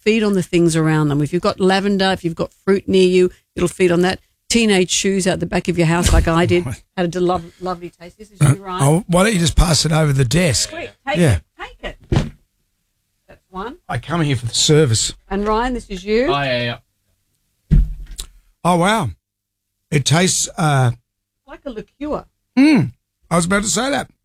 feed on the things around them. If you've got lavender, if you've got fruit near you, it'll feed on that. Teenage shoes out the back of your house like I did had a lovely taste. This is you, Ryan. Oh, why don't you just pass it over the desk? Quick, take it. That's one. I come here for the service. And Ryan, this is you. Oh, yeah. Oh, wow. It tastes... like a liqueur. I was about to say that.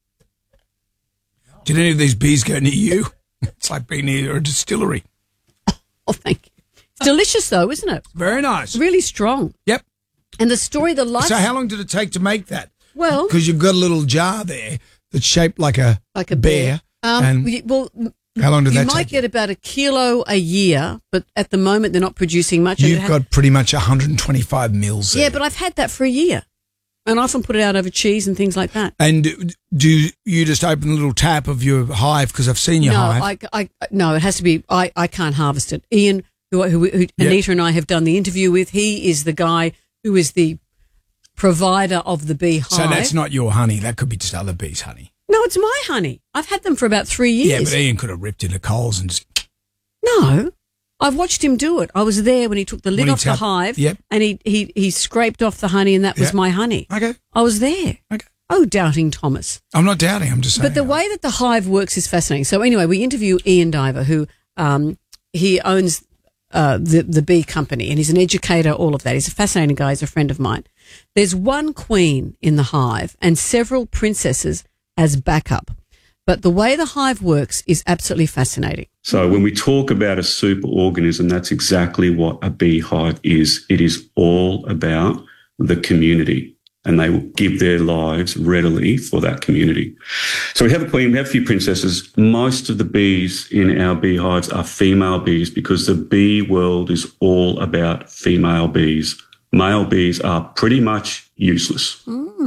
Did any of these bees go near you? It's like being near a distillery. Oh, thank you. It's delicious, though, isn't it? Very nice. Really strong. Yep. And the story, the life... So how long did it take to make that? Well... Because you've got a little jar there that's shaped like a bear. How long did that take? You might get about 1 kilo a year, but at the moment they're not producing much. You've got pretty much 125 mils there. Yeah, but I've had that for a year. And I often put it out over cheese and things like that. And do you just open the little tap of your hive? Because I've seen your hive. No, it has to be. I can't harvest it. Ian, who Anita and I have done the interview with, he is the guy who is the provider of the bee hive. So that's not your honey. That could be just other bees' honey. No, it's my honey. I've had them for about 3 years. Yeah, but Ian could have ripped into Coles and just... No. I've watched him do it. I was there when he took the lid off the hive and he scraped off the honey and that was my honey. Okay. I was there. Okay. Oh, doubting Thomas. I'm not doubting. I'm just saying. But the way that the hive works is fascinating. So anyway, we interview Ian Diver, who he owns the bee company and he's an educator, all of that. He's a fascinating guy. He's a friend of mine. There's one queen in the hive and several princesses as backup. But the way the hive works is absolutely fascinating. So when we talk about a superorganism, that's exactly what a beehive is. It is all about the community, and they will give their lives readily for that community. So we have a queen, we have a few princesses. Most of the bees in our beehives are female bees because the bee world is all about female bees. Male bees are pretty much useless.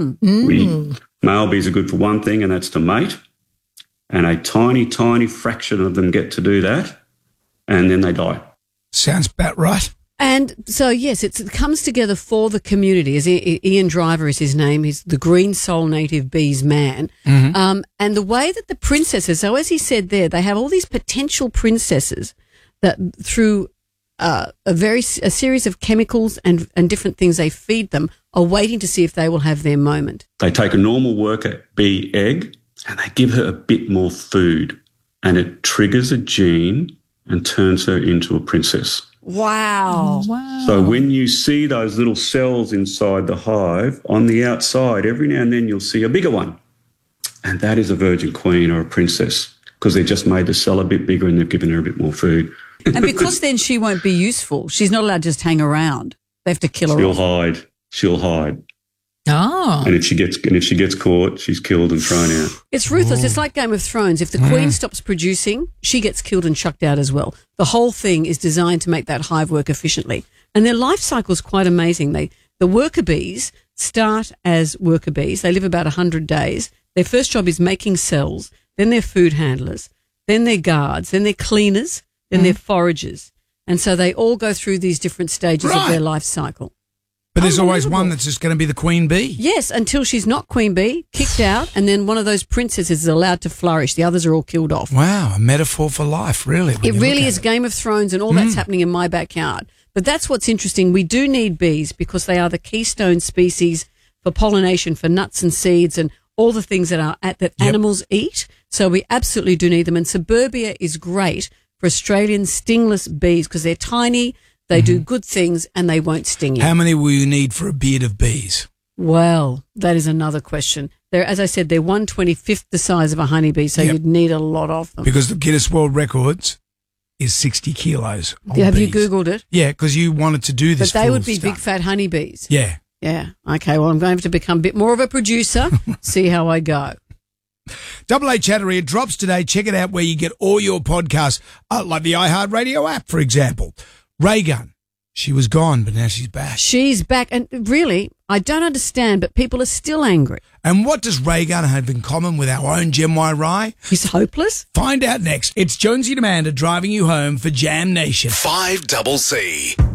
Male bees are good for one thing, and that's to mate. And a tiny, tiny fraction of them get to do that, and then they die. Sounds about right. And so, yes, it comes together for the community. As Ian Driver is his name. He's the Green Soul Native Bees man. And the way that the princesses, so as he said there, they have all these potential princesses that through a series of chemicals and different things they feed them are waiting to see if they will have their moment. They take a normal worker bee egg, and they give her a bit more food, and it triggers a gene and turns her into a princess. Wow. So when you see those little cells inside the hive, on the outside, every now and then you'll see a bigger one. And that is a virgin queen or a princess because they just made the cell a bit bigger and they've given her a bit more food. And because then she won't be useful, she's not allowed to just hang around. They have to kill her off. She'll hide. Oh. And if she gets caught, she's killed and thrown out. It's ruthless. It's like Game of Thrones. If the queen stops producing, she gets killed and chucked out as well. The whole thing is designed to make that hive work efficiently. And their life cycle is quite amazing. The worker bees start as worker bees. They live about 100 days. Their first job is making cells. Then they're food handlers. Then they're guards. Then they're cleaners. Then they're foragers. And so they all go through these different stages of their life cycle. But there's always one that's just going to be the queen bee. Yes, until she's not queen bee, kicked out, and then one of those princesses is allowed to flourish. The others are all killed off. Wow, a metaphor for life, really. It really is Game of Thrones, and all that's happening in my backyard. But that's what's interesting. We do need bees because they are the keystone species for pollination, for nuts and seeds, and all the things that animals eat. So we absolutely do need them. And suburbia is great for Australian stingless bees because they're tiny. They do good things and they won't sting you. How many will you need for a beard of bees? Well, that is another question. As I said, they're 1/25th the size of a honeybee, so you'd need a lot of them. Because the Guinness World Records is 60 kilos of Have bees. you Googled it? Yeah, because you wanted to do this. But they would be big fat honeybees. Yeah. Yeah. Okay, well, I'm going to have to become a bit more of a producer, see how I go. Double A Chattery, it drops today. Check it out where you get all your podcasts, like the iHeartRadio app, for example. Raygun, she was gone, but now she's back. She's back, and really, I don't understand, but people are still angry. And what does Raygun have in common with our own Gem Y Rye? He's hopeless. Find out next. It's Jonesy and Amanda driving you home for Jam Nation. 5CC.